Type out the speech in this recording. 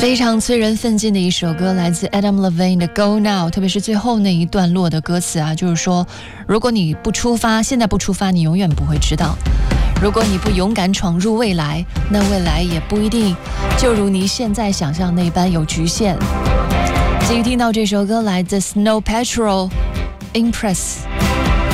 非常催人奋进的一首歌，来自 Adam Levine 的 Go Now， 特别是最后那一段落的歌词啊，就是说如果你不出发，现在不出发，你永远不会知道，如果你不勇敢闯入未来，那未来也不一定就如你现在想象那般有局限。继续听到这首歌，来自 Snow Patrol Impress。